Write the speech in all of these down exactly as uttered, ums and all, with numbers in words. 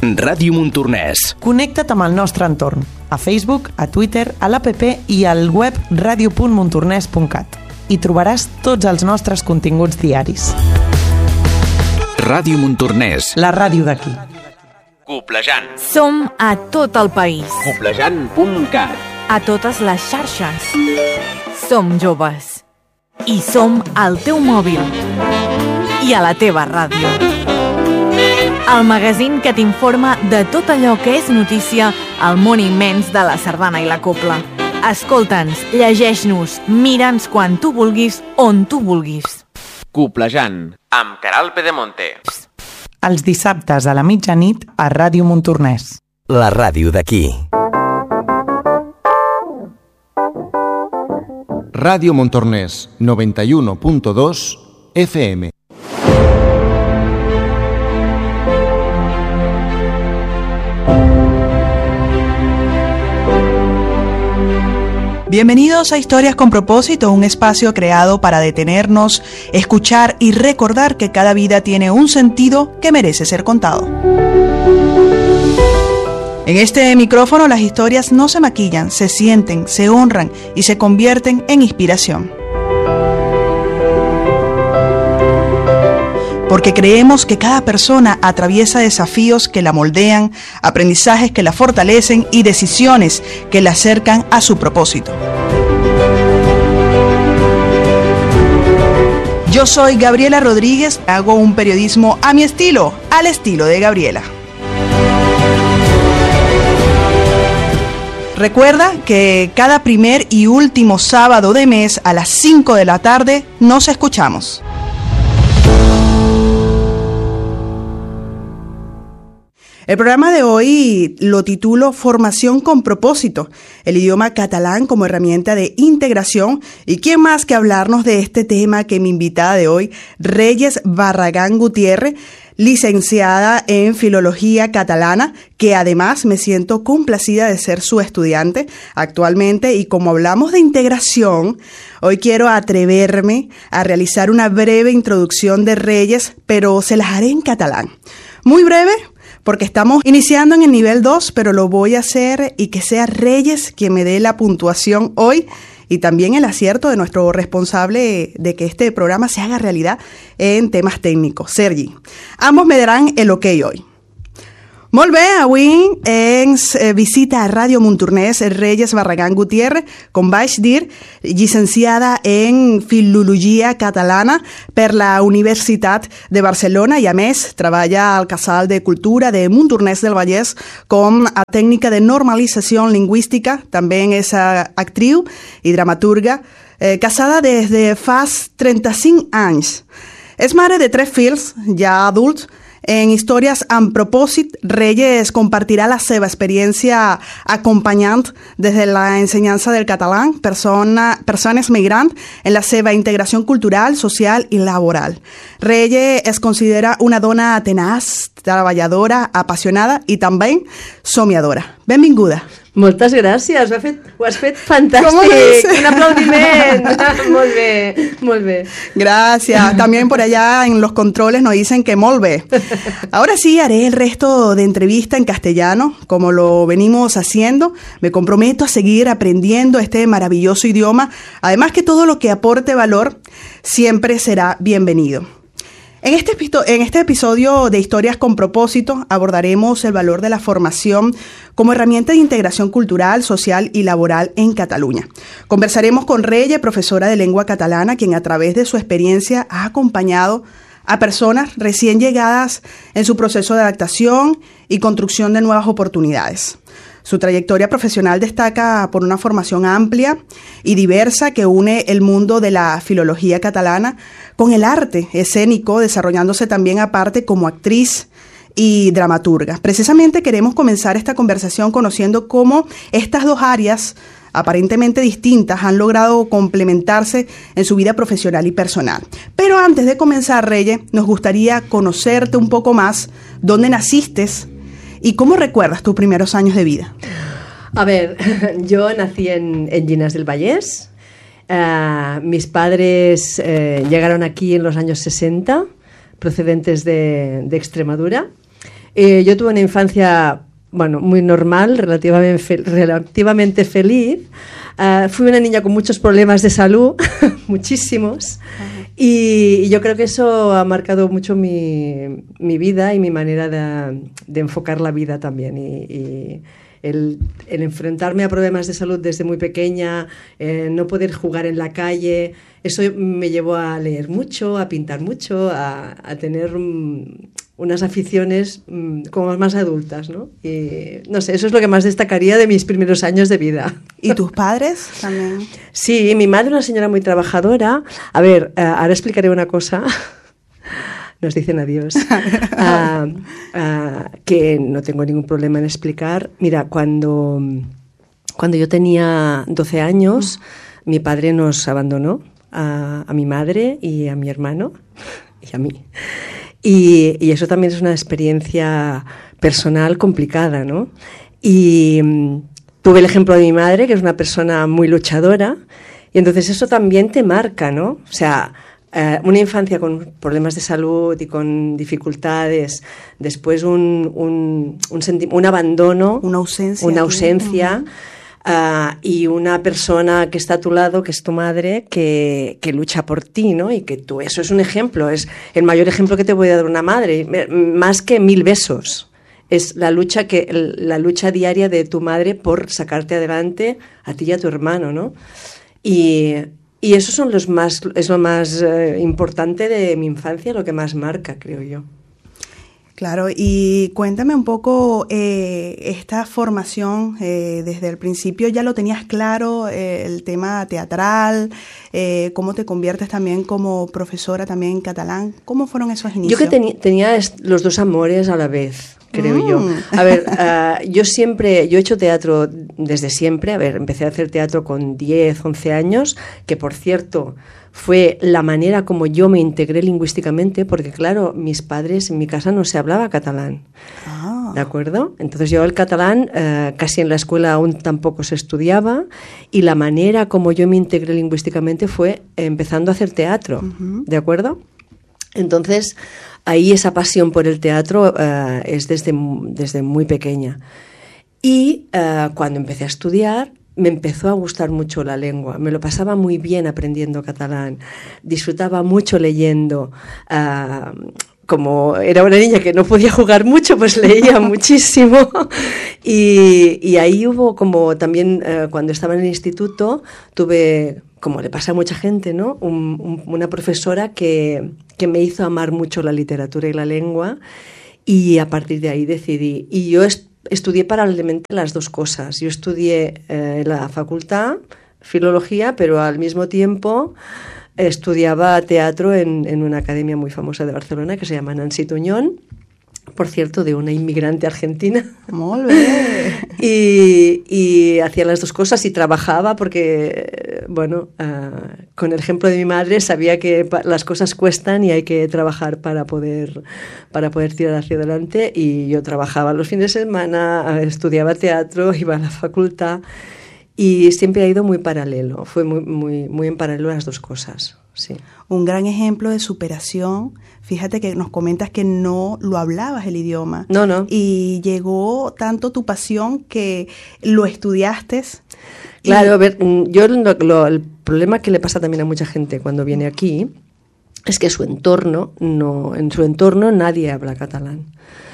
Ràdio Montornès. Connecta't amb el nostre entorn, a Facebook, a Twitter, a l'app i al web radio punt montornès punt cat. Hi trobaràs tots els nostres continguts diaris. Ràdio Montornès. La ràdio d'aquí. Coplejant. Som a tot el país. Coplejant punt cat. A totes les xarxes. Som joves. I som al teu mòbil. I a la teva ràdio. El magazín que t'informa de tot allò que és notícia al món immens de la sardana i la copla. Escolta'ns, llegeix-nos, mira'ns quan tu vulguis, on tu vulguis. Coplejant, amb Caral Pedemonte. Els dissabtes a la mitjanit a Ràdio Montornès. La ràdio d'aquí. Radio Montornès, noventa y uno punto dos F M. Bienvenidos a Historias con Propósito, un espacio creado para detenernos, escuchar y recordar que cada vida tiene un sentido que merece ser contado. En este micrófono las historias no se maquillan, se sienten, se honran y se convierten en inspiración. Porque creemos que cada persona atraviesa desafíos que la moldean, aprendizajes que la fortalecen y decisiones que la acercan a su propósito. Yo soy Gabriela Rodríguez, hago un periodismo a mi estilo, al estilo de Gabriela. Recuerda que cada primer y último sábado de mes a las cinco de la tarde nos escuchamos. El programa de hoy lo titulo Formación con propósito, el idioma catalán como herramienta de integración. ¿Y quién más que hablarnos de este tema que mi invitada de hoy, Reyes Barragán Gutiérrez, licenciada en Filología Catalana, que además me siento complacida de ser su estudiante actualmente. Y como hablamos de integración, hoy quiero atreverme a realizar una breve introducción de Reyes, pero se las haré en catalán. Muy breve, porque estamos iniciando en el nivel dos, pero lo voy a hacer y que sea Reyes quien me dé la puntuación hoy y también el acierto de nuestro responsable de que este programa se haga realidad en temas técnicos, Sergi. Ambos me darán el ok hoy. Molt bé, avui ens visita a Ràdio Montornès Reyes Barragán Gutiérrez, com vaig dir, llicenciada en Filologia Catalana per la Universitat de Barcelona i, a més, treballa al Casal de Cultura de Montornès del Vallès com a tècnica de normalització lingüística. També és actriu i dramaturga, eh, casada des de fa trenta-cinc anys. És mare de tres fills, ja adults. En Historias amb propòsit, Reyes compartirà la seva experiència acompanyant des de la ensenyança del català persona, persones migrants en la seva integració cultural, social i laboral. Reyes es considera una dona tenaç, treballadora, apassionada i també somiadora. Benvinguda. Moltes gràcies, ho has fet, ho has fet fantàstic. Un aplaudiment. Molt bé, molt bé. Gracias. También por allá en los controles nos dicen que molt bé. Ahora sí haré el resto de entrevista en castellano, como lo venimos haciendo. Me comprometo a seguir aprendiendo este maravilloso idioma. Además que todo lo que aporte valor siempre será bienvenido. En este, en este episodio de Historias con Propósito abordaremos el valor de la formación como herramienta de integración cultural, social y laboral en Cataluña. Conversaremos con Reyes, profesora de lengua catalana, quien a través de su experiencia ha acompañado a personas recién llegadas en su proceso de adaptación y construcción de nuevas oportunidades. Su trayectoria profesional destaca por una formación amplia y diversa que une el mundo de la filología catalana con el arte escénico, desarrollándose también aparte como actriz y dramaturga. Precisamente queremos comenzar esta conversación conociendo cómo estas dos áreas aparentemente distintas han logrado complementarse en su vida profesional y personal. Pero antes de comenzar, Reyes, nos gustaría conocerte un poco más, dónde naciste y cómo recuerdas tus primeros años de vida. A ver, yo nací en, en Llinars del Vallès. Uh, mis padres uh, llegaron aquí en los años sesenta, procedentes de, de Extremadura. Eh, yo tuve una infancia, bueno, muy normal, relativamente, fe- relativamente feliz. Uh, fui una niña con muchos problemas de salud, muchísimos, uh-huh. y, y yo creo que eso ha marcado mucho mi, mi vida y mi manera de, de enfocar la vida también. Y, y el, el enfrentarme a problemas de salud desde muy pequeña, eh, no poder jugar en la calle, eso me llevó a leer mucho, a pintar mucho, a, a tener um, unas aficiones um, como más adultas, ¿no? Y no sé, eso es lo que más destacaría de mis primeros años de vida. ¿Y tus padres también? Sí, mi madre, una señora muy trabajadora. A ver, uh, ahora explicaré una cosa. Nos dicen adiós. Uh, uh, que no tengo ningún problema en explicar. Mira, cuando, cuando yo tenía doce años, mm. mi padre nos abandonó, a, a mi madre y a mi hermano y a mí. Y, y eso también es una experiencia personal complicada, ¿no? Y um, tuve el ejemplo de mi madre, que es una persona muy luchadora, y entonces eso también te marca, ¿no? O sea, eh, una infancia con problemas de salud y con dificultades, después un, un, un, senti- un abandono, una ausencia, una ausencia uh, y una persona que está a tu lado, que es tu madre, que, que lucha por ti, ¿no? Y que tú, eso es un ejemplo, es el mayor ejemplo que te puede dar una madre, más que mil besos. Es la lucha que la lucha diaria de tu madre por sacarte adelante a ti y a tu hermano, ¿no? Y, y eso son los más, es lo más eh, importante de mi infancia, lo que más marca, creo yo. Claro, y cuéntame un poco eh, esta formación, eh, desde el principio ya lo tenías claro, eh, el tema teatral, eh, cómo te conviertes también como profesora también en catalán, ¿cómo fueron esos inicios? Yo que teni- tenía los dos amores a la vez, creo mm. yo. A ver, uh, yo siempre, yo he hecho teatro desde siempre, a ver, empecé a hacer teatro con diez, once años, que por cierto fue la manera como yo me integré lingüísticamente, porque claro, mis padres, en mi casa no se hablaba catalán, ah. ¿de acuerdo? Entonces yo el catalán uh, casi en la escuela aún tampoco se estudiaba, y la manera como yo me integré lingüísticamente fue empezando a hacer teatro, uh-huh. ¿de acuerdo? Entonces ahí esa pasión por el teatro uh, es desde, desde muy pequeña. Y uh, cuando empecé a estudiar, me empezó a gustar mucho la lengua. Me lo pasaba muy bien aprendiendo catalán. Disfrutaba mucho leyendo. Uh, como era una niña que no podía jugar mucho, pues leía muchísimo. Y, y ahí hubo como también, uh, cuando estaba en el instituto, tuve, como le pasa a mucha gente, ¿no? Un, un, una profesora que, que me hizo amar mucho la literatura y la lengua, y a partir de ahí decidí. Y yo est- estudié paralelamente las dos cosas. Yo estudié eh, en la facultad, filología, pero al mismo tiempo estudiaba teatro en, en una academia muy famosa de Barcelona que se llama Nancy Tuñón, por cierto, de una inmigrante argentina. Molt bé. y, y hacía las dos cosas y trabajaba porque, bueno, uh, con el ejemplo de mi madre sabía que pa- las cosas cuestan y hay que trabajar para poder, para poder tirar hacia adelante, y yo trabajaba los fines de semana, estudiaba teatro, iba a la facultad, y siempre ha ido muy paralelo, fue muy, muy, muy en paralelo las dos cosas, sí. Un gran ejemplo de superación. Fíjate que nos comentas que no lo hablabas el idioma. No, no. Y llegó tanto tu pasión que lo estudiaste. Claro, y... a ver, yo lo, lo, el problema que le pasa también a mucha gente cuando viene aquí es que su entorno, no, en su entorno nadie habla catalán.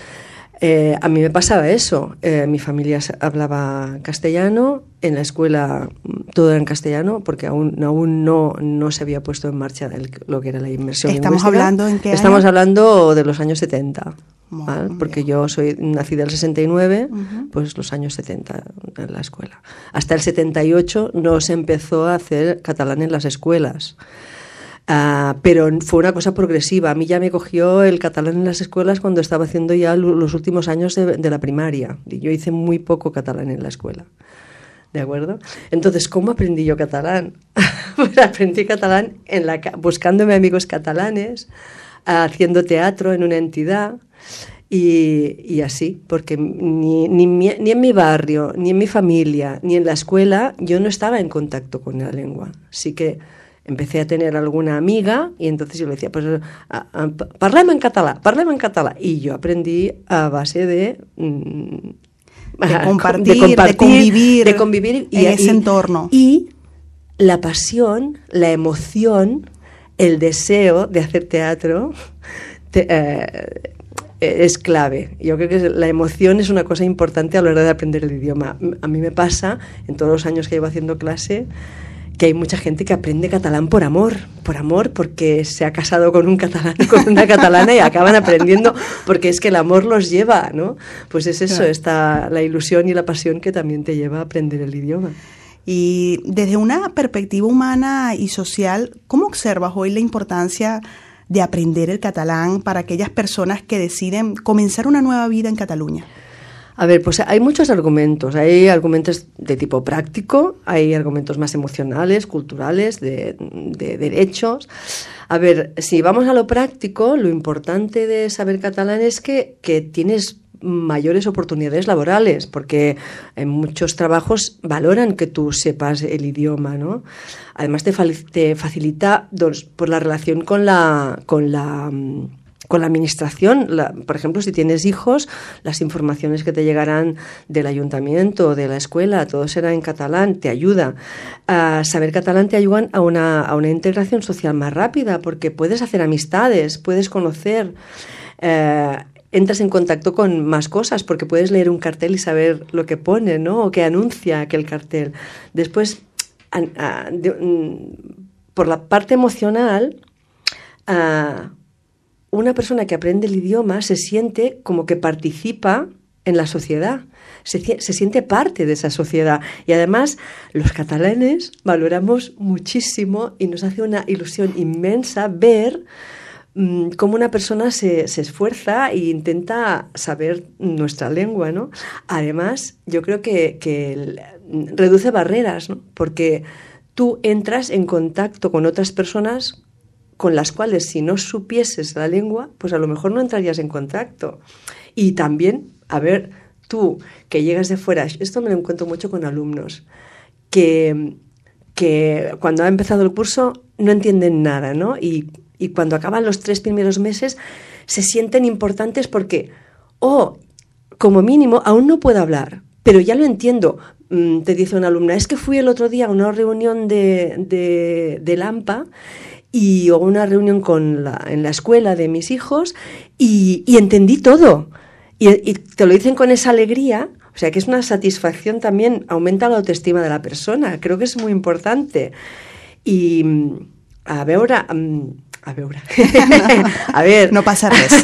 Eh, a mí me pasaba eso. Eh, mi familia hablaba castellano, en la escuela todo era en castellano, porque aún, aún no, no se había puesto en marcha el, lo que era la inmersión ¿Estamos lingüística. hablando en qué Estamos año? hablando de los años setenta, ¿vale? Muy Porque bien. yo soy nacida en el sesenta y nueve, Uh-huh. pues los años setenta en la escuela. Hasta el setenta y ocho no se empezó a hacer catalán en las escuelas. Uh, pero fue una cosa progresiva. A mí ya me cogió el catalán en las escuelas cuando estaba haciendo ya lo, los últimos años de, de la primaria. Y yo hice muy poco catalán en la escuela. ¿De acuerdo? Entonces, ¿cómo aprendí yo catalán? Pues aprendí catalán en la, buscándome amigos catalanes, uh, haciendo teatro en una entidad y, y así, porque ni, ni, ni en mi barrio, ni en mi familia, ni en la escuela yo no estaba en contacto con la lengua. Así que empecé a tener alguna amiga y entonces yo le decía, pues a, a, parlem en català, parlem en català. Y yo aprendí a base de... Mm, de, compartir, de compartir, de convivir, de convivir en y, ese y, entorno. Y la pasión, la emoción, el deseo de hacer teatro te, eh, es clave. Yo creo que la emoción es una cosa importante a la hora de aprender el idioma. A mí me pasa, en todos los años que llevo haciendo clase, que hay mucha gente que aprende catalán por amor, por amor, porque se ha casado con un catalán, con una catalana y acaban aprendiendo, porque es que el amor los lleva, ¿no? Pues es eso, está la ilusión y la pasión que también te lleva a aprender el idioma. Y desde una perspectiva humana y social, ¿cómo observas hoy la importancia de aprender el catalán para aquellas personas que deciden comenzar una nueva vida en Cataluña? A ver, pues hay muchos argumentos. Hay argumentos de tipo práctico, hay argumentos más emocionales, culturales, de, de derechos. A ver, si vamos a lo práctico, lo importante de saber catalán es que, que tienes mayores oportunidades laborales, porque en muchos trabajos valoran que tú sepas el idioma, ¿no? Además te, te facilita dos, por la relación con la... Con la con la administración, la, por ejemplo, si tienes hijos, las informaciones que te llegarán del ayuntamiento, de la escuela, todo será en catalán, te ayuda. A saber catalán te ayudan a una, a una integración social más rápida, porque puedes hacer amistades, puedes conocer, eh, entras en contacto con más cosas, porque puedes leer un cartel y saber lo que pone, ¿no? O qué anuncia aquel cartel. Después, a, a, de, por la parte emocional, a, una persona que aprende el idioma se siente como que participa en la sociedad, se, se siente parte de esa sociedad. Y además, los catalanes valoramos muchísimo y nos hace una ilusión inmensa ver mmm, cómo una persona se, se esfuerza e intenta saber nuestra lengua, ¿no? Además, yo creo que, que el, reduce barreras, ¿no? Porque tú entras en contacto con otras personas con las cuales si no supieses la lengua, pues a lo mejor no entrarías en contacto. Y también, a ver, tú que llegas de fuera, esto me lo encuentro mucho con alumnos, que, que cuando ha empezado el curso no entienden nada, ¿no? Y, y cuando acaban los tres primeros meses se sienten importantes porque, oh, como mínimo, aún no puedo hablar, pero ya lo entiendo. Te dice una alumna, es que fui el otro día a una reunión de, de, de Lampa y o una reunión con la, en la escuela de mis hijos y, y entendí todo. Y, y te lo dicen con esa alegría, o sea que es una satisfacción también, aumenta la autoestima de la persona, creo que es muy importante. Y a veure... A veure... a ver... No pasa res.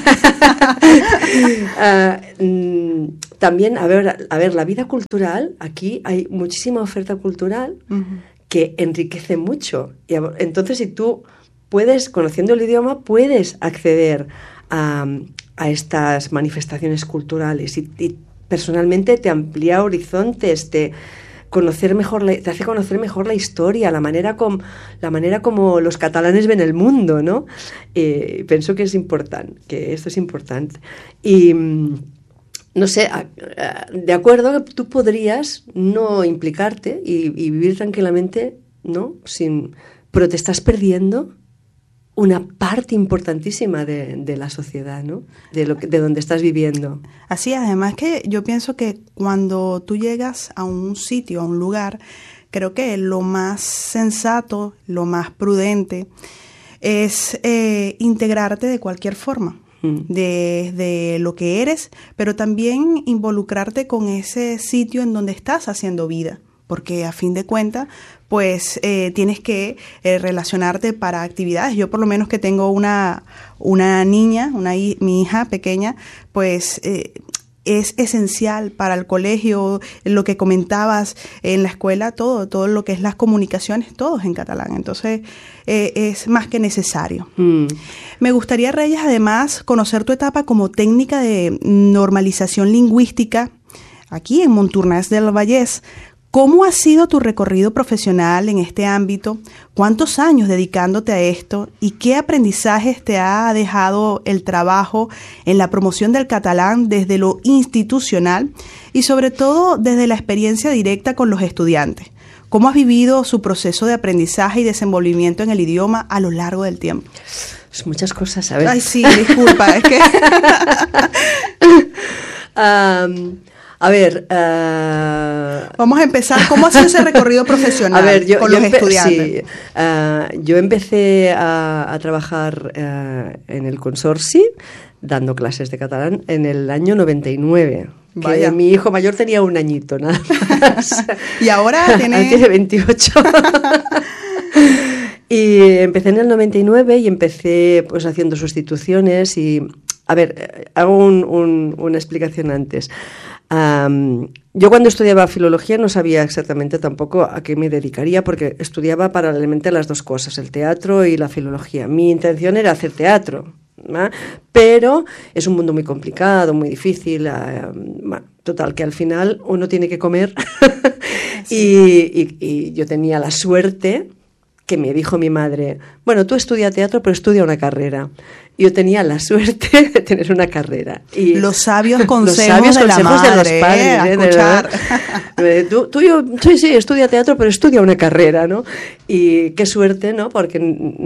uh, también, a ver, a ver, la vida cultural, aquí hay muchísima oferta cultural uh-huh. que enriquece mucho. Y entonces, si tú puedes, conociendo el idioma, puedes acceder a, a estas manifestaciones culturales y, y personalmente te amplía horizontes, te, conocer mejor la, te hace conocer mejor la historia, la manera, com, la manera como los catalanes ven el mundo, ¿no? Eh, pienso que es importante, que esto es importante. Y... no sé, de acuerdo que tú podrías no implicarte y, y vivir tranquilamente, ¿no? Sin, pero te estás perdiendo una parte importantísima de, de la sociedad, ¿no? De, lo que, de donde estás viviendo. Así, además que yo pienso que cuando tú llegas a un sitio, a un lugar, creo que lo más sensato, lo más prudente es eh, integrarte de cualquier forma. De, de lo que eres, pero también involucrarte con ese sitio en donde estás haciendo vida, porque a fin de cuentas, pues eh, tienes que eh, relacionarte para actividades. Yo por lo menos que tengo una, una niña, una, mi hija pequeña, pues... Eh, es esencial para el colegio, lo que comentabas en la escuela, todo, todo lo que es las comunicaciones, todo es en catalán. Entonces, eh, es más que necesario. Mm. Me gustaría, Reyes, además, conocer tu etapa como técnica de normalización lingüística aquí en Montornès del Vallès. ¿Cómo ha sido tu recorrido profesional en este ámbito? ¿Cuántos años dedicándote a esto? ¿Y qué aprendizajes te ha dejado el trabajo en la promoción del catalán desde lo institucional y sobre todo desde la experiencia directa con los estudiantes? ¿cómo has vivido su proceso de aprendizaje y desenvolvimiento en el idioma a lo largo del tiempo? Pues muchas cosas, a ver. Ay, sí, disculpa, es que... um, a ver... Uh... Vamos a empezar. ¿Cómo ha sido ese recorrido profesional a ver, yo, con yo los empe- estudiantes? Sí, uh, yo empecé a, a trabajar uh, en el Consorci, dando clases de catalán, en el año noventa y nueve. Vaya. Que mi hijo mayor tenía un añito, nada más. Y ahora tiene... tiene veintiocho. Y empecé en el noventa y nueve y empecé pues haciendo sustituciones y... A ver, hago un, un, una explicación antes. Um, yo cuando estudiaba filología no sabía exactamente tampoco a qué me dedicaría porque estudiaba paralelamente las dos cosas, el teatro y la filología. Mi intención era hacer teatro, ¿no? Pero es un mundo muy complicado, muy difícil. Uh, bueno, total, que al final uno tiene que comer. y, y, y yo tenía la suerte que me dijo mi madre, bueno, tú estudia teatro, pero estudia una carrera. Yo tenía la suerte de tener una carrera. Y los sabios consejos, los sabios de, consejos la madre, de los padres, eh, a ¿eh? escuchar. De tú, tú yo, sí, sí, estudia teatro, pero estudia una carrera, ¿no? Y qué suerte, ¿no? Porque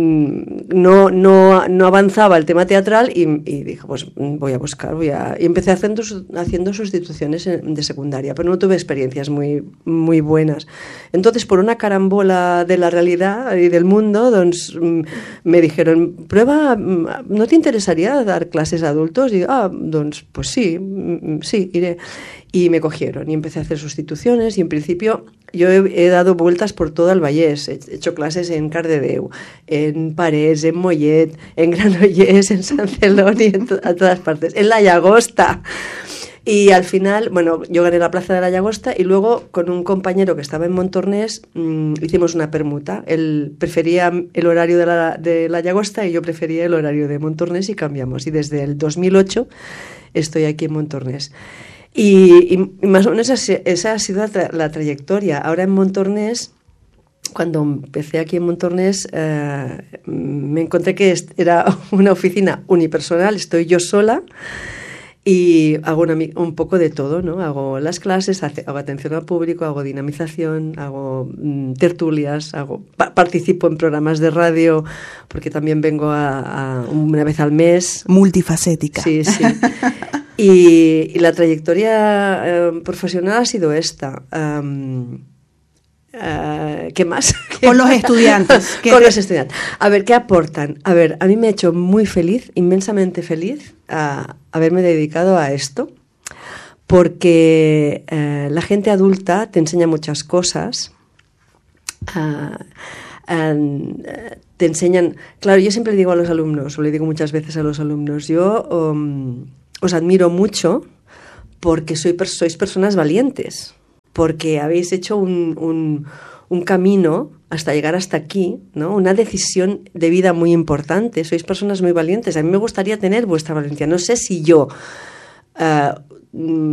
no, no, no avanzaba el tema teatral y, y dije, pues voy a buscar, voy a... Y empecé haciendo, haciendo sustituciones de secundaria, pero no tuve experiencias muy, muy buenas. Entonces, por una carambola de la realidad y del mundo, doncs, me dijeron, prueba... ¿no te interesaría dar clases a adultos? Y ah, doncs, pues sí, sí, iré. Y me cogieron y empecé a hacer sustituciones y en principio yo he, he dado vueltas por todo el Vallès. He hecho clases en Cardedeu, en Parets, en Mollet, en Granollers, en Sant Celoni, en to- a todas partes, en La Llagosta. Y al final, bueno, yo gané la plaza de La Llagosta y luego con un compañero que estaba en Montornès mmm, hicimos una permuta. Él prefería el horario de la, de La Llagosta y yo prefería el horario de Montornès y cambiamos. Y desde el dos mil ocho estoy aquí en Montornès. Y, y, y más o menos esa, esa ha sido la, tra- la trayectoria. Ahora en Montornès, cuando empecé aquí en Montornès, eh, me encontré que era una oficina unipersonal, estoy yo sola. Y hago una, un poco de todo, ¿no? Hago las clases, hago atención al público, hago dinamización, hago mm, tertulias, hago, pa- participo en programas de radio, porque también vengo a, a una vez al mes. Multifacética. Sí, sí. y, y la trayectoria eh, profesional ha sido esta. Um, Uh, ¿Qué más? Con los estudiantes. Con los estudiantes. A ver, ¿qué aportan? A ver, a mí me ha hecho muy feliz, inmensamente feliz, uh, haberme dedicado a esto, porque uh, la gente adulta te enseña muchas cosas. Uh, and, uh, te enseñan... Claro, yo siempre le digo a los alumnos, o le digo muchas veces a los alumnos, yo um, os admiro mucho porque soy, sois personas valientes. Porque habéis hecho un, un, un camino hasta llegar hasta aquí, ¿no? Una decisión de vida muy importante. Sois personas muy valientes. A mí me gustaría tener vuestra valentía. No sé si yo uh,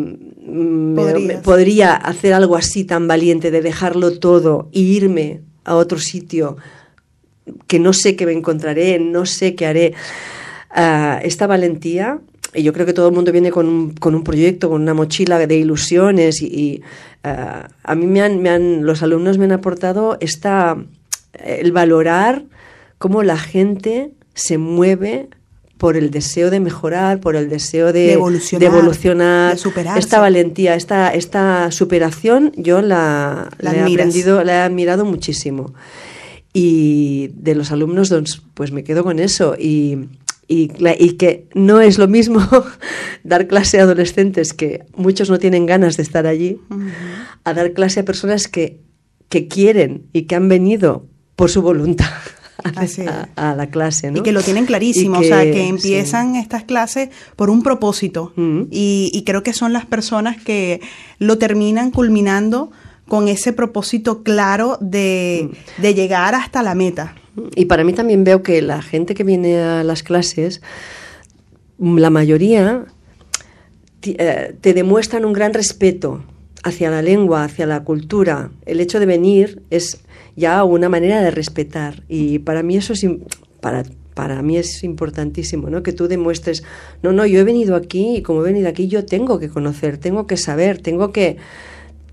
me, me podría hacer algo así tan valiente de dejarlo todo e irme a otro sitio que no sé qué me encontraré, no sé qué haré. Uh, esta valentía... Y yo creo que todo el mundo viene con un, con un proyecto, con una mochila de ilusiones y, y uh, a mí me han, me han, los alumnos me han aportado esta, el valorar cómo la gente se mueve por el deseo de mejorar, por el deseo de, de evolucionar, de, evolucionar, de superarse. Esta valentía, esta, esta superación, yo la, la, la he aprendido, la he admirado muchísimo. Y de los alumnos, pues me quedo con eso y... Y, y que no es lo mismo dar clase a adolescentes que muchos no tienen ganas de estar allí, uh-huh. a dar clase a personas que, que quieren y que han venido por su voluntad a, a, a la clase, ¿no? Y que lo tienen clarísimo, que, o sea, que empiezan sí. estas clases por un propósito uh-huh. y, y creo que son las personas que lo terminan culminando con ese propósito claro de, uh-huh. de llegar hasta la meta. Y para mí también veo que la gente que viene a las clases, la mayoría te, te demuestran un gran respeto hacia la lengua, hacia la cultura. El hecho de venir es ya una manera de respetar y para mí eso es para para mí es importantísimo, ¿no? Que tú demuestres, no, no, yo he venido aquí y como he venido aquí yo tengo que conocer, tengo que saber, tengo que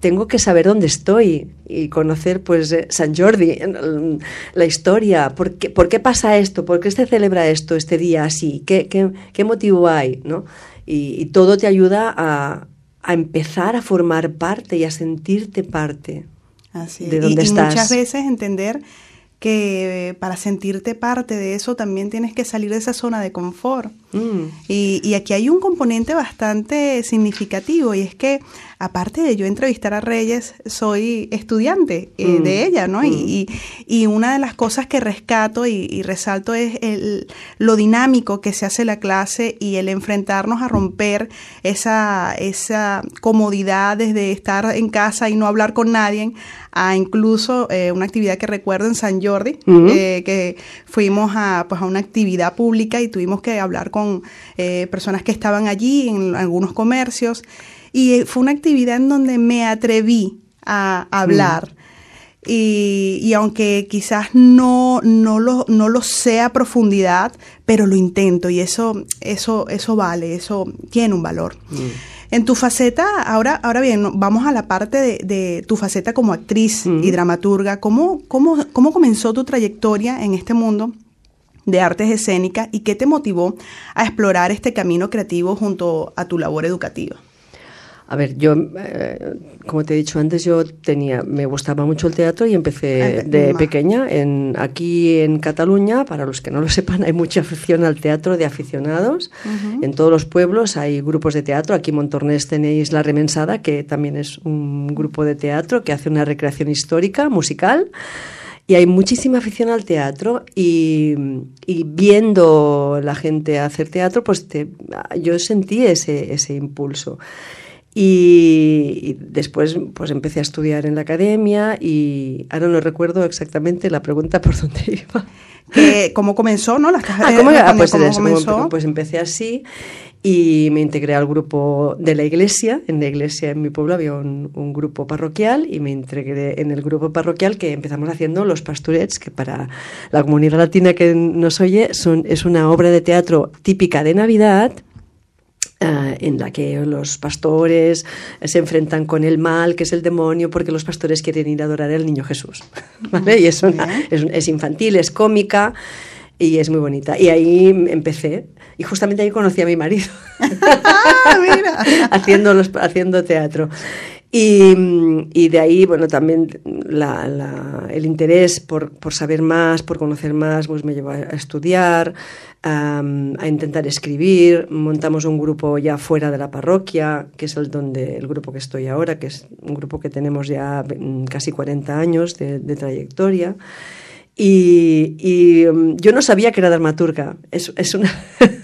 tengo que saber dónde estoy y conocer pues eh, Sant Jordi, la historia, ¿por qué, por qué pasa esto? ¿Por qué se celebra esto este día así? ¿Qué, qué, qué motivo hay? ¿No? Y, y todo te ayuda a, a empezar a formar parte y a sentirte parte Así de es. donde y, estás. Y muchas veces entender que para sentirte parte de eso también tienes que salir de esa zona de confort. Mm. Y, y aquí hay un componente bastante significativo, y es que aparte de yo entrevistar a Reyes, soy estudiante eh, mm. de ella, ¿no? Mm. Y, y una de las cosas que rescato y, y resalto es el, lo dinámico que se hace la clase y el enfrentarnos a romper esa, esa comodidad desde estar en casa y no hablar con nadie, a incluso eh, una actividad que recuerdo en Sant Jordi, mm. eh, que fuimos a, pues, a una actividad pública y tuvimos que hablar con eh, personas que estaban allí en algunos comercios. Y fue una actividad en donde me atreví a hablar. Mm. Y, y aunque quizás no, no, lo, no lo sé a profundidad, pero lo intento, y eso, eso, eso vale, eso tiene un valor. Mm. En tu faceta, ahora, ahora bien, vamos a la parte de, de tu faceta como actriz mm. y dramaturga. ¿Cómo, cómo, ¿Cómo comenzó tu trayectoria en este mundo de artes escénicas y qué te motivó a explorar este camino creativo junto a tu labor educativa? A ver, yo, eh, como te he dicho antes, yo tenía, me gustaba mucho el teatro y empecé de pequeña. En, aquí en Cataluña, para los que no lo sepan, hay mucha afición al teatro de aficionados. Uh-huh. En todos los pueblos hay grupos de teatro. Aquí en Montornès tenéis La Remensada, que también es un grupo de teatro que hace una recreación histórica, musical. Y hay muchísima afición al teatro y, y viendo la gente hacer teatro, pues te, yo sentí ese, ese impulso. Y, y después pues empecé a estudiar en la academia y ahora no recuerdo exactamente la pregunta por dónde iba. Que, ¿Cómo comenzó, no? Las cajas ah, ¿cómo, de, ah, pues, ¿cómo eso, comenzó? Pues empecé así y me integré al grupo de la iglesia. En la iglesia en mi pueblo había un, un grupo parroquial y me integré en el grupo parroquial que empezamos haciendo Los Pastorets, que para la comunidad latina que nos oye son, es una obra de teatro típica de Navidad, Uh, en la que los pastores se enfrentan con el mal, que es el demonio, porque los pastores quieren ir a adorar al niño Jesús, ¿vale? Y es, una, es, es infantil, es cómica y es muy bonita. Y ahí empecé, y justamente ahí conocí a mi marido, Mira. haciendo, los, haciendo teatro. Y, y de ahí, bueno, también la, la, el interés por, por saber más, por conocer más, pues me llevó a estudiar, um, a intentar escribir. Montamos un grupo ya fuera de la parroquia, que es el, donde, el grupo que estoy ahora, que es un grupo que tenemos ya casi cuarenta años de, de trayectoria. Y, y um, yo no sabía que era dramaturga. Es, es una...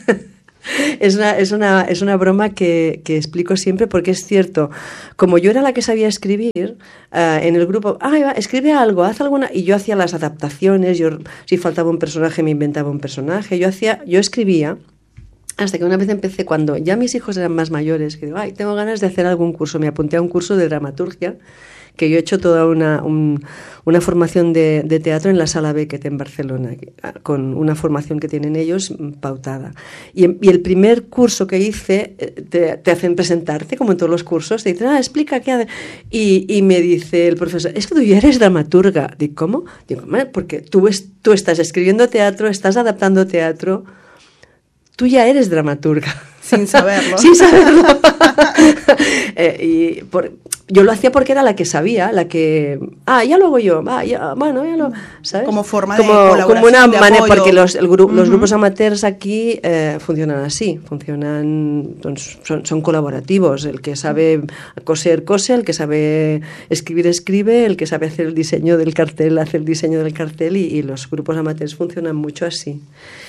Es una, es una, es una broma que, que explico siempre porque es cierto. Como yo era la que sabía escribir, uh, en el grupo, ah, va, escribe algo, haz alguna... Y yo hacía las adaptaciones, yo si faltaba un personaje me inventaba un personaje, yo, hacía, yo escribía, hasta que una vez empecé, cuando ya mis hijos eran más mayores, que digo, ay, tengo ganas de hacer algún curso. Me apunté a un curso de dramaturgia, que yo he hecho toda una, un, una formación de, de teatro en la Sala Beckett en Barcelona, con una formación que tienen ellos pautada. Y, y el primer curso que hice, te, te hacen presentarte, como en todos los cursos, te dicen, ah, explica qué hace. Y, y me dice el profesor, es que tú ya eres dramaturga. Digo, ¿cómo? Digo, porque tú, es, tú estás escribiendo teatro, estás adaptando teatro, tú ya eres dramaturga. Sin saberlo. Sin saberlo. eh, y por... Yo lo hacía porque era la que sabía, la que... Ah, ya lo hago yo, ah, ya, bueno, ya lo... ¿Sabes? Como forma como, de colaboración, como una de manera, apoyo. porque los, el gru- uh-huh. los grupos amateurs aquí eh, funcionan así, funcionan... Son, son colaborativos, el que sabe coser, cose, el que sabe escribir, escribe, el que sabe hacer el diseño del cartel, hace el diseño del cartel y, y los grupos amateurs funcionan mucho así.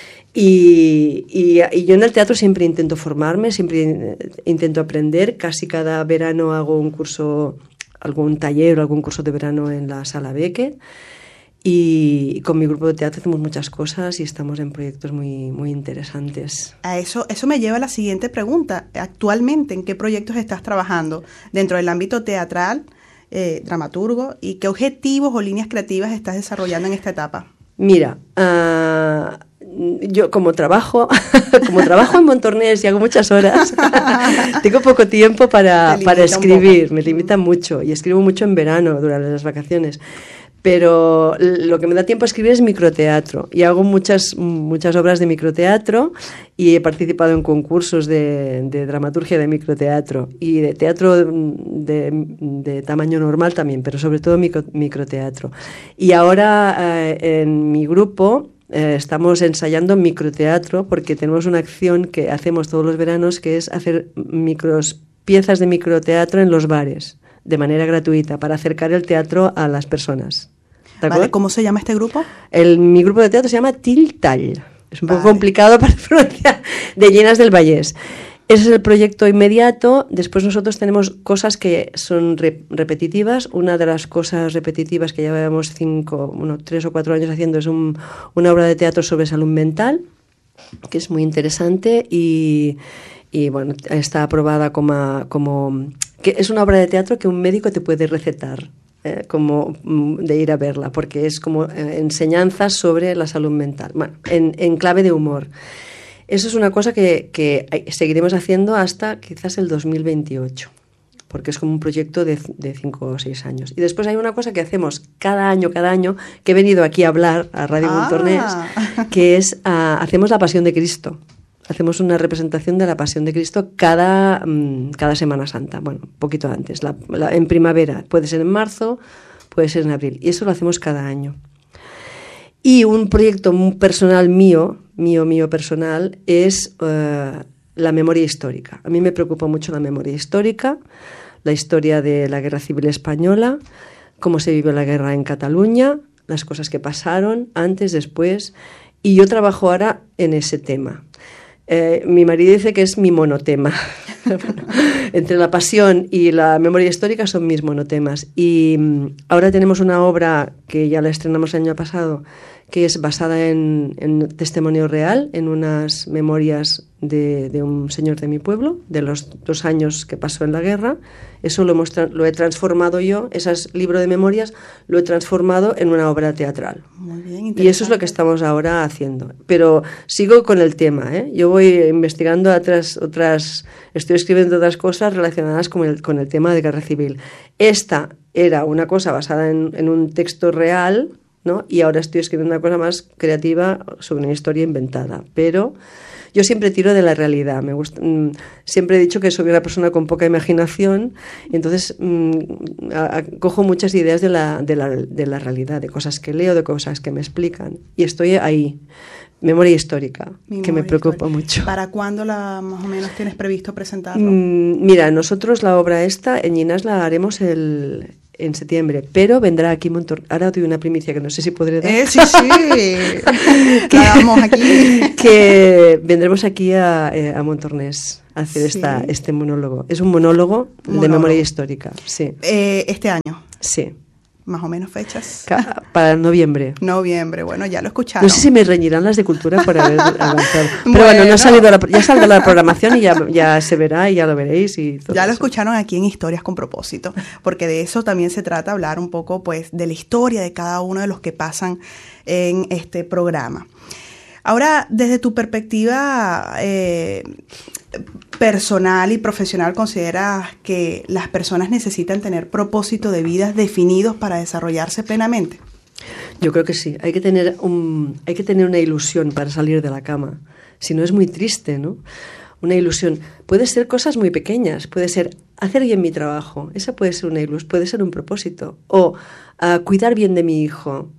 Y, y, y yo en el teatro siempre intento formarme, siempre intento aprender. Casi cada verano hago un curso, algún taller o algún curso de verano en la Sala Beckett. Y con mi grupo de teatro hacemos muchas cosas y estamos en proyectos muy, muy interesantes. A eso, eso me lleva a la siguiente pregunta. Actualmente, ¿en qué proyectos estás trabajando dentro del ámbito teatral, eh, dramaturgo? ¿Y qué objetivos o líneas creativas estás desarrollando en esta etapa? Mira, uh, yo como trabajo, como trabajo en Montornès y hago muchas horas, tengo poco tiempo para, para escribir, me limita mucho y escribo mucho en verano, durante las vacaciones. Pero lo que me da tiempo a escribir es microteatro y hago muchas, muchas obras de microteatro y he participado en concursos de, de dramaturgia de microteatro y de teatro de, de tamaño normal también, pero sobre todo micro, microteatro. Y ahora eh, en mi grupo eh, estamos ensayando microteatro porque tenemos una acción que hacemos todos los veranos que es hacer micros, piezas de microteatro en los bares, de manera gratuita, para acercar el teatro a las personas. Vale, ¿cómo se llama este grupo? El, mi grupo de teatro se llama Tiltal. Es un vale. poco complicado para pronunciar, de Llenas del Vallès. Ese es el proyecto inmediato. Después nosotros tenemos cosas que son re, repetitivas. Una de las cosas repetitivas que llevamos cinco, bueno, tres o cuatro años haciendo es un, una obra de teatro sobre salud mental, que es muy interesante y, y bueno, está aprobada como... como que es una obra de teatro que un médico te puede recetar, eh, como de ir a verla, porque es como eh, enseñanzas sobre la salud mental, bueno, en, en clave de humor. Eso es una cosa que, que seguiremos haciendo hasta quizás el dos mil veintiocho, porque es como un proyecto de, de cinco o seis años. Y después hay una cosa que hacemos cada año, cada año, que he venido aquí a hablar a Radio ah. Montornès, que es, uh, hacemos la Pasión de Cristo. Hacemos una representación de la Pasión de Cristo cada, um, cada Semana Santa, bueno, un poquito antes, la, la, en primavera, puede ser en marzo, puede ser en abril, y eso lo hacemos cada año. Y un proyecto muy personal mío, mío, mío personal, es uh, la memoria histórica. A mí me preocupa mucho la memoria histórica, la historia de la Guerra Civil Española, cómo se vivió la guerra en Cataluña, las cosas que pasaron antes, después, y yo trabajo ahora en ese tema. Eh, mi marido dice que es mi monotema. Entre la pasión y la memoria histórica son mis monotemas. Y um, ahora tenemos una obra que ya la estrenamos el año pasado, que es basada en, en testimonio real, en unas memorias de, de un señor de mi pueblo, de los dos años que pasó en la guerra. Eso lo, hemos tra- lo he transformado yo, ese libro de memorias, lo he transformado en una obra teatral. Muy bien, y eso es lo que estamos ahora haciendo. Pero sigo con el tema, ¿eh? Yo voy investigando otras, otras, estoy escribiendo otras cosas relacionadas con el, con el tema de guerra civil. Esta era una cosa basada en, en un texto real, ¿no? Y ahora estoy escribiendo una cosa más creativa sobre una historia inventada. Pero yo siempre tiro de la realidad. Me gusta, mmm, siempre he dicho que soy una persona con poca imaginación, y entonces mmm, a, a, cojo muchas ideas de la, de, la, de la realidad, de cosas que leo, de cosas que me explican. Y estoy ahí. Memoria histórica, Memoria que me preocupa histórica. mucho. ¿Para cuándo la, más o menos tienes previsto presentarlo? Mm, mira, nosotros la obra esta en Llinars la haremos el... en septiembre, pero vendrá aquí Montornès. Ahora doy una primicia que no sé si podré dar. Eh, sí, sí. La damos aquí. Que vendremos aquí a, a Montornès a hacer sí. esta, este monólogo. Es un monólogo, monólogo. de memoria histórica. Sí. Eh, este año. Sí. Más o menos fechas. Ca- para noviembre. Noviembre, bueno, ya lo escucharon. No sé si me reñirán las de cultura por haber avanzado. Pero bueno, bueno, no ha salido la, ya saldrá la programación y ya, ya se verá y ya lo veréis. Y todo ya lo eso. escucharon aquí en Historias con Propósito, porque de eso también se trata, hablar un poco pues de la historia de cada uno de los que pasan en este programa. Ahora, desde tu perspectiva eh, personal y profesional, ¿consideras que las personas necesitan tener propósito de vida definidos para desarrollarse plenamente? Yo creo que sí. Hay que tener un, hay que tener una ilusión para salir de la cama. Si no, es muy triste, ¿no? Una ilusión. Puede ser cosas muy pequeñas. Puede ser hacer bien mi trabajo. Esa puede ser una ilusión. Puede ser un propósito. O uh, cuidar bien de mi hijo.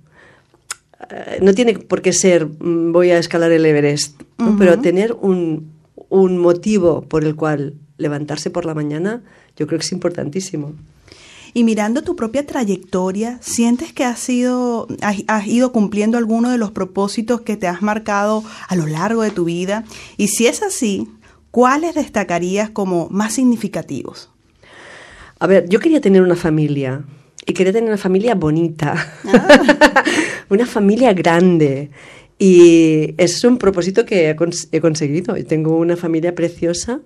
No tiene por qué ser voy a escalar el Everest, ¿no? Uh-huh. Pero tener un, un motivo por el cual levantarse por la mañana, yo creo que es importantísimo. Y mirando tu propia trayectoria, ¿sientes que has, sido, has, has ido cumpliendo alguno de los propósitos que te has marcado a lo largo de tu vida? Y si es así, ¿cuáles destacarías como más significativos? A ver, yo quería tener una familia. Y quería tener una familia bonita, ah. una familia grande. Y es un propósito que he, cons- he conseguido. Y tengo una familia preciosa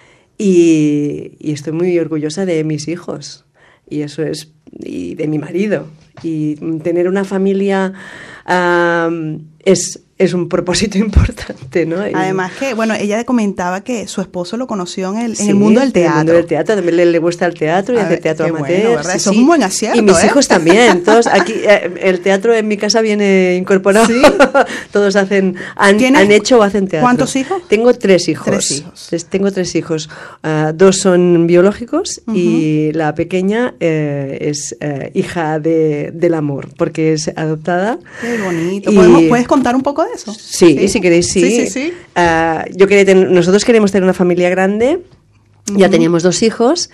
y, y estoy muy orgullosa de mis hijos. Y eso es, y de mi marido. Y tener una familia um, es es un propósito importante, ¿no? Y, además que, bueno, ella comentaba que su esposo lo conoció en el, sí, en el mundo del teatro. En el mundo del teatro, también le, le gusta el teatro y a hace ver, teatro amateur. Bueno, ¿verdad? Sí, Eso sí. es un buen acierto, Y mis ¿eh? hijos también. Todos aquí, eh, el teatro en mi casa viene incorporado. ¿Sí? Todos hacen, han, han hecho o hacen teatro. ¿Cuántos hijos? Tengo tres hijos. Tres hijos. Tres, tengo tres hijos. Uh, dos son biológicos uh-huh. y la pequeña eh, es eh, hija de, del amor, porque es adoptada. Qué bonito. Y, ¿Podemos, ¿Puedes contar un poco de eso? Sí, ¿Sí? si queréis, sí. sí, sí, sí. Uh, yo quería tener, nosotros queremos tener una familia grande, uh-huh. ya teníamos dos hijos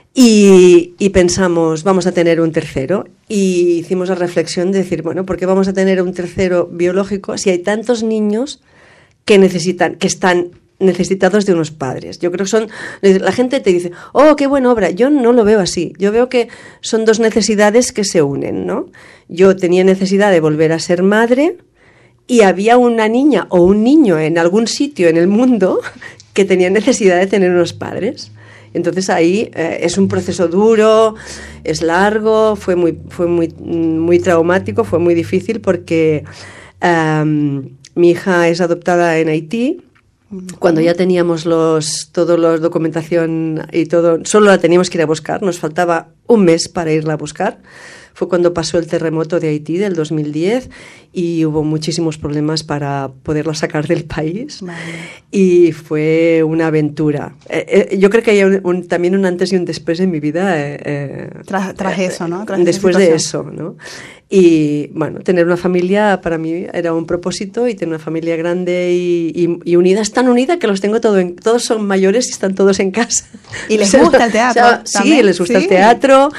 y, y pensamos, vamos a tener un tercero. Y hicimos la reflexión de decir, bueno, ¿por qué vamos a tener un tercero biológico si hay tantos niños que necesitan, que están necesitados de unos padres? Yo creo que son, la gente te dice, oh, qué buena obra. Yo no lo veo así. Yo veo que son dos necesidades que se unen, ¿no? Yo tenía necesidad de volver a ser madre, y había una niña o un niño en algún sitio en el mundo que tenía necesidad de tener unos padres. Entonces ahí eh, es un proceso duro, es largo, fue muy, fue muy, muy traumático, fue muy difícil porque um, mi hija es adoptada en Haití. Cuando ya teníamos los, todo la documentación y todo, solo la teníamos que ir a buscar, nos faltaba un mes para irla a buscar. Fue cuando pasó el terremoto de Haití del dos mil diez y hubo muchísimos problemas para poderla sacar del país. Vale. Y fue una aventura. Eh, eh, yo creo que hay un, un, también un antes y un después en mi vida. Eh, tras, tras eh, eso, ¿no? Tras después de eso, ¿no? Y bueno, tener una familia para mí era un propósito, y tener una familia grande y, y, y unida, es tan unida que los tengo todo en, todos son mayores y están todos en casa. ¿Y les gusta el teatro? O sea, sí, les gusta ¿Sí? el teatro,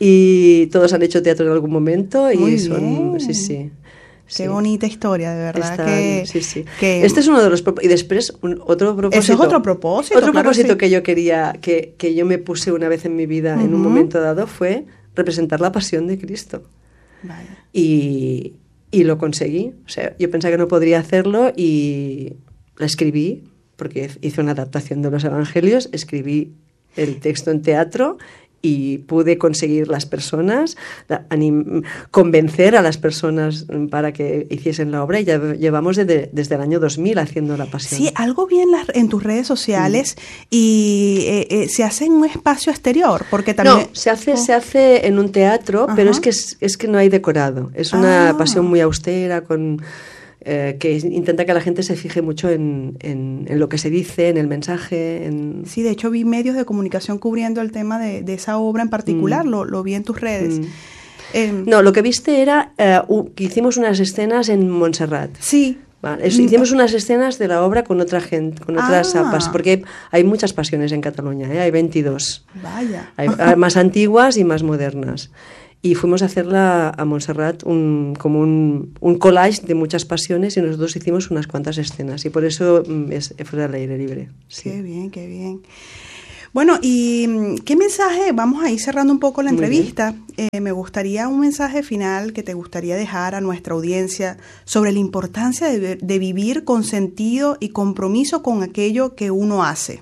y todos han hecho teatro en algún momento. Muy y son, bien. sí, sí. Qué sí. bonita historia, de verdad. Están, que, sí, sí. que Este es uno de los y después un, otro propósito. Eso es otro propósito. Otro claro, propósito sí. que yo quería, que, que yo me puse una vez en mi vida, uh-huh. en un momento dado, fue representar la pasión de Cristo. Vale. Y, y lo conseguí. O sea, yo pensaba que no podría hacerlo y la escribí, porque hice una adaptación de los evangelios, escribí el texto en teatro y pude conseguir las personas, anim, convencer a las personas para que hiciesen la obra, y ya llevamos desde, desde el año dos mil haciendo La Pasión. Sí, algo vi en, las, en tus redes sociales mm. y eh, eh, se hace en un espacio exterior, porque también... No, se hace, oh. se hace en un teatro, Ajá. pero es que, es, es que no hay decorado, es una ah. pasión muy austera, con... Eh, que intenta que la gente se fije mucho en, en, en lo que se dice, en el mensaje. En... Sí, de hecho vi medios de comunicación cubriendo el tema de, de esa obra en particular, mm. lo, lo vi en tus redes. Mm. Eh, no, lo que viste era eh, uh, que hicimos unas escenas en Montserrat. Sí. Vale, es, hicimos unas escenas de la obra con otra gente, con otras ah. apas, porque hay, hay muchas pasiones en Cataluña, ¿eh? Hay veintidós. Vaya. Hay, hay más antiguas y más modernas. Y fuimos a hacerla a Montserrat un, como un, un collage de muchas pasiones, y nosotros hicimos unas cuantas escenas, y por eso es, fue al aire libre. Sí. Qué bien, qué bien. Bueno, ¿y qué mensaje? Vamos a ir cerrando un poco la entrevista. Eh, me gustaría un mensaje final que te gustaría dejar a nuestra audiencia sobre la importancia de, de vivir con sentido y compromiso con aquello que uno hace.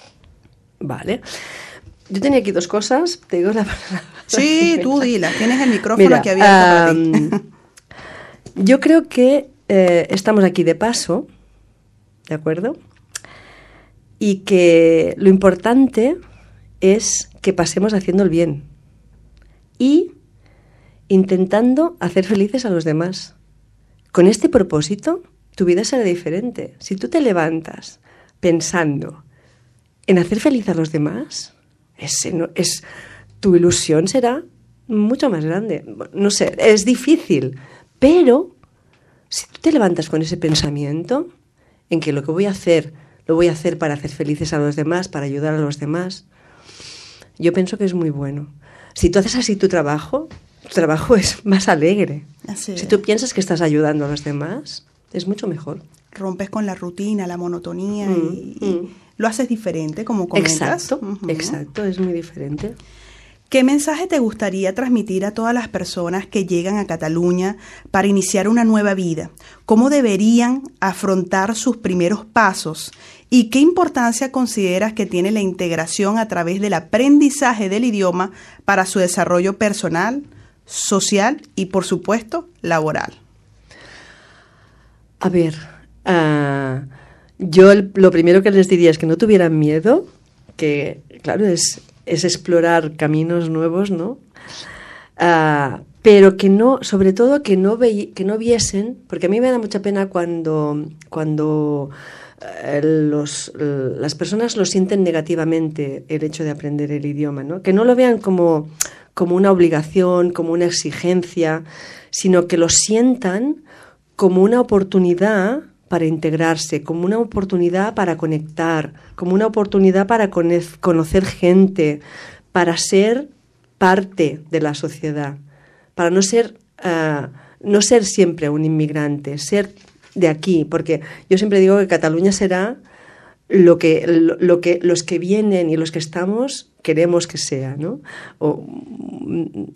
Vale. Yo tenía aquí dos cosas, te digo la palabra. Sí, tú dilas, tienes el micrófono Mira, aquí abierto um, para ti. Yo creo que eh, estamos aquí de paso, ¿de acuerdo? Y que lo importante es que pasemos haciendo el bien y intentando hacer felices a los demás. Con este propósito, tu vida será diferente. Si tú te levantas pensando en hacer feliz a los demás, ese no, es, tu ilusión será mucho más grande. No sé, es difícil, pero si tú te levantas con ese pensamiento en que lo que voy a hacer, lo voy a hacer para hacer felices a los demás, para ayudar a los demás, yo pienso que es muy bueno. Si tú haces así tu trabajo, tu trabajo es más alegre. Así si es. tú piensas que estás ayudando a los demás, es mucho mejor. Rompes con la rutina, la monotonía mm, y, y mm. lo haces diferente, como comentas. Exacto, uh-huh. exacto, es muy diferente. ¿Qué mensaje te gustaría transmitir a todas las personas que llegan a Cataluña para iniciar una nueva vida? ¿Cómo deberían afrontar sus primeros pasos? ¿Y qué importancia consideras que tiene la integración a través del aprendizaje del idioma para su desarrollo personal, social y, por supuesto, laboral? A ver, uh, yo el, lo primero que les diría es que no tuvieran miedo, que claro, es, es explorar caminos nuevos, ¿no? Uh, pero que no, sobre todo que no, ve, que no viesen, porque a mí me da mucha pena cuando, cuando uh, los, uh, las personas lo sienten negativamente, el hecho de aprender el idioma, ¿no? Que no lo vean como, como una obligación, como una exigencia, sino que lo sientan como una oportunidad para integrarse, como una oportunidad para conectar, como una oportunidad para conocer gente, para ser parte de la sociedad, para no ser, uh, no ser siempre un inmigrante, ser de aquí, porque yo siempre digo que Cataluña será lo que, lo, lo que los que vienen y los que estamos queremos que sea, ¿no? O un,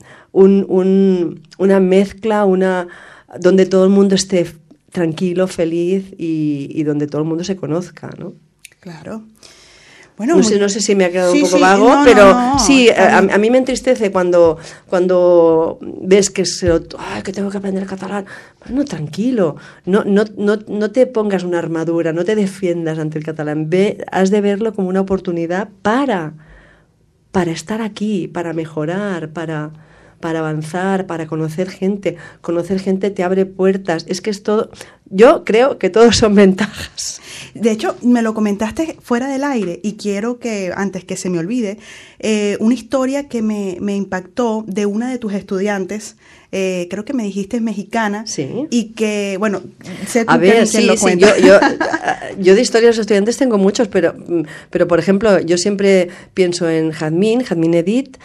un, una mezcla, una donde todo el mundo esté tranquilo, feliz y, y donde todo el mundo se conozca, ¿no? Claro. Bueno, no, muy... sé, no sé si me ha quedado sí, un poco sí, vago, no, pero no, no, sí, a, a mí me entristece cuando, cuando ves que se lo, ay, que tengo que aprender catalán. Bueno, tranquilo, no, no, no, no te pongas una armadura, no te defiendas ante el catalán. Ve, has de verlo como una oportunidad para, para estar aquí, para mejorar, para, para avanzar, para conocer gente. Conocer gente te abre puertas. Es que es todo. Yo creo que todos son ventajas. De hecho, me lo comentaste fuera del aire y quiero que, antes que se me olvide, eh, una historia que me, me impactó de una de tus estudiantes, eh, creo que me dijiste es mexicana, sí. Y que, bueno, sé tú a ver, que sí, lo sí, yo, yo, yo de historias de estudiantes tengo muchos, pero, pero por ejemplo, yo siempre pienso en Jazmín, Jazmín Edith,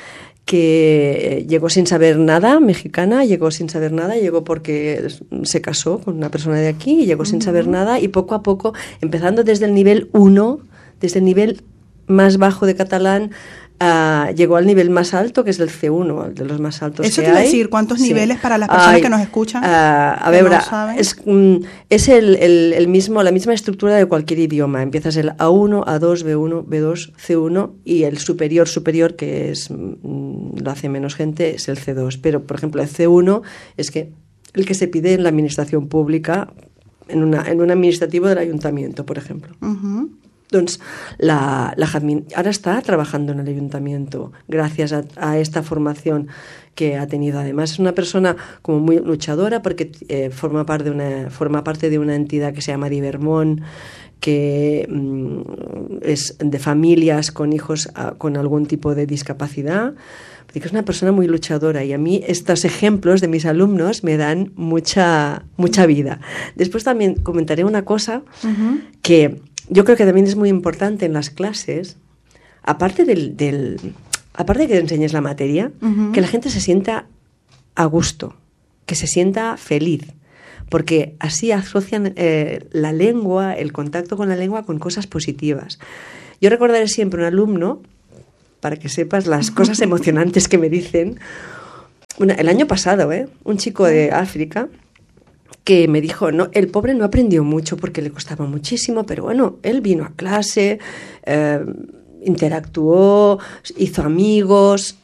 que llegó sin saber nada, mexicana, llegó sin saber nada, llegó porque se casó con una persona de aquí y llegó uh-huh. sin saber nada y poco a poco, empezando desde el nivel uno, desde el nivel más bajo de catalán, uh, llegó al nivel más alto, que es el C uno, el de los más altos Eso que te iba a hay. decir, ¿cuántos sí. niveles para las personas Ay, que nos escuchan? Uh, a que ver, no es, um, es el, el, el mismo, la misma estructura de cualquier idioma. Empiezas el A uno, A dos, B uno, B dos, C uno y el superior superior, que es um, lo hace menos gente, es el C dos. Pero, por ejemplo, el C uno es que el que se pide en la administración pública, en, una, en un administrativo del ayuntamiento, por ejemplo. Uh-huh. Doncs la, la Jazmín ahora está trabajando en el ayuntamiento gracias a, a esta formación que ha tenido. Además es una persona como muy luchadora porque eh, forma, parte de una, forma parte de una entidad que se llama Divermont, que mmm, es de familias con hijos a, con algún tipo de discapacidad. Que es una persona muy luchadora y a mí estos ejemplos de mis alumnos me dan mucha, mucha vida. Después también comentaré una cosa uh-huh. que yo creo que también es muy importante en las clases, aparte del, del aparte de que enseñes la materia, uh-huh. que la gente se sienta a gusto, que se sienta feliz, porque así asocian eh, la lengua, el contacto con la lengua con cosas positivas. Yo recordaré siempre un alumno, para que sepas las cosas emocionantes que me dicen, una, el año pasado, ¿eh? un chico de África, que me dijo, no, el pobre no aprendió mucho porque le costaba muchísimo, pero bueno, él vino a clase, eh, interactuó, hizo amigos,